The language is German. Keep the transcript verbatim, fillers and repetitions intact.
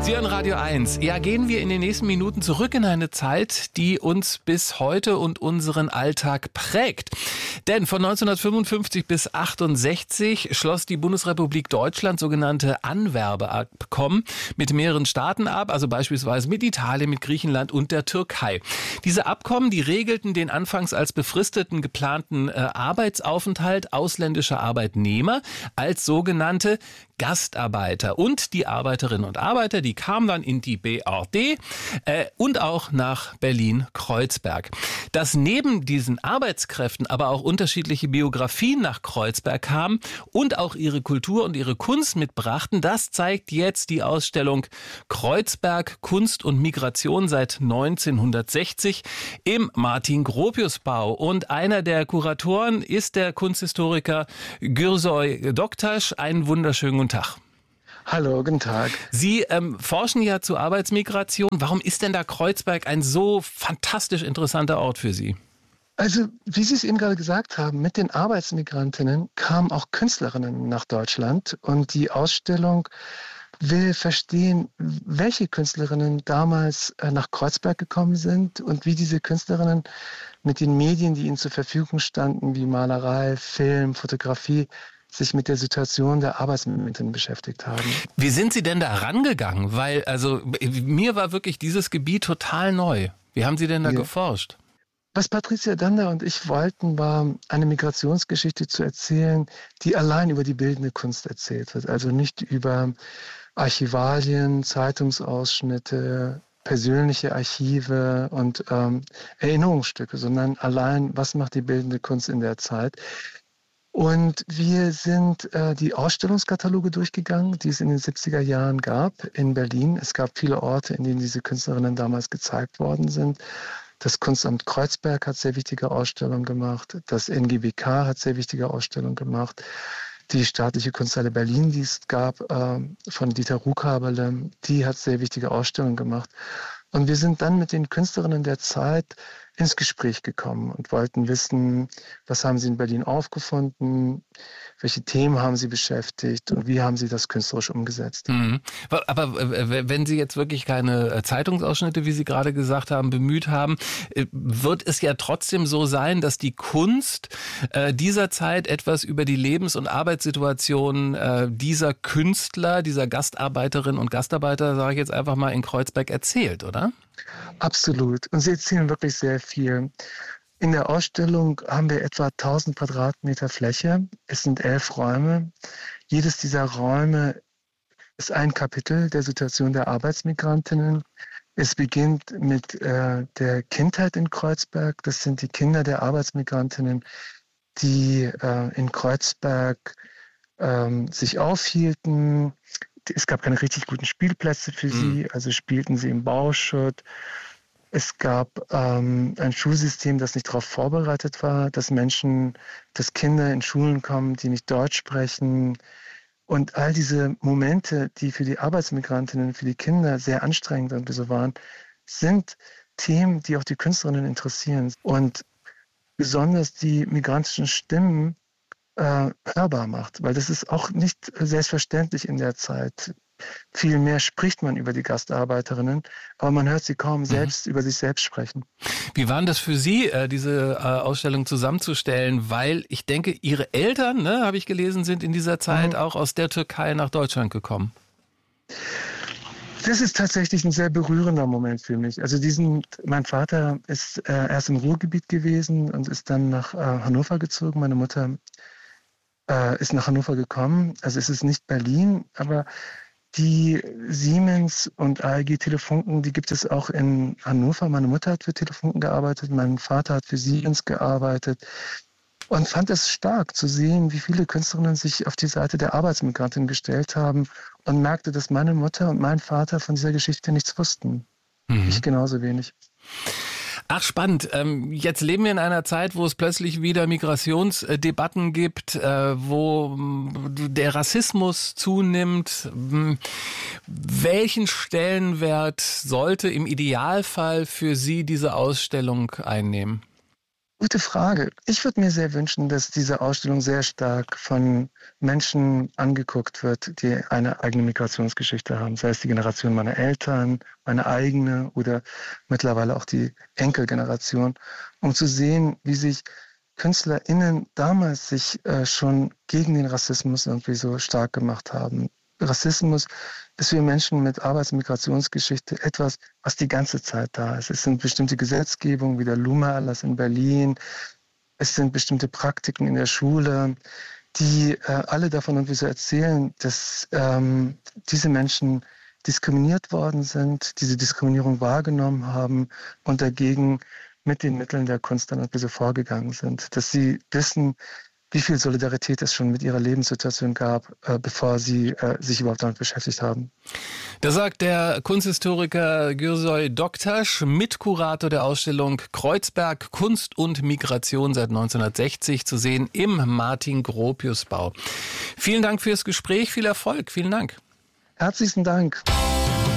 Sie hören Radio eins. Ja, gehen wir in den nächsten Minuten zurück in eine Zeit, die uns bis heute und unseren Alltag prägt. Denn von neunzehnhundertfünfundfünfzig bis achtundsechzig schloss die Bundesrepublik Deutschland sogenannte Anwerbeabkommen mit mehreren Staaten ab, also beispielsweise mit Italien, mit Griechenland und der Türkei. Diese Abkommen, die regelten den anfangs als befristeten geplanten äh, Arbeitsaufenthalt ausländischer Arbeitnehmer als sogenannte Gastarbeiter. Und die Arbeiterinnen und Arbeiter, die kamen dann in die B R D äh, und auch nach Berlin-Kreuzberg. Dass neben diesen Arbeitskräften aber auch unterschiedliche Biografien nach Kreuzberg kamen und auch ihre Kultur und ihre Kunst mitbrachten, das zeigt jetzt die Ausstellung Kreuzberg Kunst und Migration seit neunzehnhundertsechzig im Martin-Gropius-Bau. Und einer der Kuratoren ist der Kunsthistoriker Gürsoy Doktaş. Einen wunderschönen guten Tag. Hallo, guten Tag. Sie ähm, forschen ja zur Arbeitsmigration. Warum ist denn da Kreuzberg ein so fantastisch interessanter Ort für Sie? Also, wie Sie es eben gerade gesagt haben, mit den Arbeitsmigrantinnen kamen auch Künstlerinnen nach Deutschland. Und die Ausstellung will verstehen, welche Künstlerinnen damals äh, nach Kreuzberg gekommen sind und wie diese Künstlerinnen mit den Medien, die ihnen zur Verfügung standen, wie Malerei, Film, Fotografie, sich mit der Situation der Arbeitsmigrantinnen beschäftigt haben. Wie sind Sie denn da rangegangen? Weil, also, mir war wirklich dieses Gebiet total neu. Wie haben Sie denn da ja. geforscht? Was Patricia Dander und ich wollten, war eine Migrationsgeschichte zu erzählen, die allein über die bildende Kunst erzählt wird. Also nicht über Archivalien, Zeitungsausschnitte, persönliche Archive und ähm, Erinnerungsstücke, sondern allein, was macht die bildende Kunst in der Zeit. Und wir sind äh, die Ausstellungskataloge durchgegangen, die es in den siebziger Jahren gab in Berlin. Es gab viele Orte, in denen diese Künstlerinnen damals gezeigt worden sind. Das Kunstamt Kreuzberg hat sehr wichtige Ausstellungen gemacht. Das N G B K hat sehr wichtige Ausstellungen gemacht. Die Staatliche Kunsthalle Berlin, die es gab, äh, von Dieter Ruhkaberle, die hat sehr wichtige Ausstellungen gemacht. Und wir sind dann mit den Künstlerinnen der Zeit ins Gespräch gekommen und wollten wissen, was haben sie in Berlin aufgefunden, welche Themen haben sie beschäftigt und wie haben sie das künstlerisch umgesetzt. Mhm. Aber wenn Sie jetzt wirklich keine Zeitungsausschnitte, wie Sie gerade gesagt haben, bemüht haben, wird es ja trotzdem so sein, dass die Kunst dieser Zeit etwas über die Lebens- und Arbeitssituation dieser Künstler, dieser Gastarbeiterinnen und Gastarbeiter, sage ich jetzt einfach mal, in Kreuzberg erzählt, oder? Absolut. Und sie erzählen wirklich sehr viel. In der Ausstellung haben wir etwa tausend Quadratmeter Fläche. Es sind elf Räume. Jedes dieser Räume ist ein Kapitel der Situation der Arbeitsmigrantinnen. Es beginnt mit äh, der Kindheit in Kreuzberg. Das sind die Kinder der Arbeitsmigrantinnen, die äh, in Kreuzberg äh, sich aufhielten. Es gab keine richtig guten Spielplätze für sie, also spielten sie im Bauschutt. Es gab ähm, ein Schulsystem, das nicht darauf vorbereitet war, dass Menschen, dass Kinder in Schulen kommen, die nicht Deutsch sprechen. Und all diese Momente, die für die Arbeitsmigrantinnen, für die Kinder sehr anstrengend und so waren, sind Themen, die auch die Künstlerinnen interessieren. Und besonders die migrantischen Stimmen Äh, hörbar macht, weil das ist auch nicht selbstverständlich in der Zeit. Viel mehr spricht man über die Gastarbeiterinnen, aber man hört sie kaum selbst mhm. über sich selbst sprechen. Wie war denn das für Sie, diese Ausstellung zusammenzustellen? Weil ich denke, Ihre Eltern, ne, habe ich gelesen, sind in dieser Zeit mhm. auch aus der Türkei nach Deutschland gekommen. Das ist tatsächlich ein sehr berührender Moment für mich. Also diesen, mein Vater ist äh, erst im Ruhrgebiet gewesen und ist dann nach äh, Hannover gezogen. Meine Mutter ist nach Hannover gekommen. Also es ist nicht Berlin, aber die Siemens und A E G Telefunken, die gibt es auch in Hannover. Meine Mutter hat für Telefunken gearbeitet, mein Vater hat für Siemens gearbeitet und fand es stark zu sehen, wie viele Künstlerinnen sich auf die Seite der Arbeitsmigranten gestellt haben und merkte, dass meine Mutter und mein Vater von dieser Geschichte nichts wussten. Mhm. Ich genauso wenig. Ach, spannend. Jetzt leben wir in einer Zeit, wo es plötzlich wieder Migrationsdebatten gibt, wo der Rassismus zunimmt. Welchen Stellenwert sollte im Idealfall für Sie diese Ausstellung einnehmen? Gute Frage. Ich würde mir sehr wünschen, dass diese Ausstellung sehr stark von Menschen angeguckt wird, die eine eigene Migrationsgeschichte haben. Sei es die Generation meiner Eltern, meine eigene oder mittlerweile auch die Enkelgeneration, um zu sehen, wie sich KünstlerInnen damals sich äh, schon gegen den Rassismus irgendwie so stark gemacht haben. Rassismus ist für Menschen mit Arbeits- und Migrationsgeschichte etwas, was die ganze Zeit da ist. Es sind bestimmte Gesetzgebungen wie der Luma-Erlass in Berlin. Es sind bestimmte Praktiken in der Schule, die äh, alle davon irgendwie so erzählen, dass ähm, diese Menschen diskriminiert worden sind, diese Diskriminierung wahrgenommen haben und dagegen mit den Mitteln der Kunst dann irgendwie so vorgegangen sind. Dass sie wissen, wie viel Solidarität es schon mit ihrer Lebenssituation gab, äh, bevor sie äh, sich überhaupt damit beschäftigt haben. Das sagt der Kunsthistoriker Gürsoy Doktaş, Mitkurator der Ausstellung Kreuzberg Kunst und Migration seit neunzehnhundertsechzig, zu sehen im Martin-Gropius-Bau. Vielen Dank fürs Gespräch, viel Erfolg, vielen Dank. Herzlichen Dank.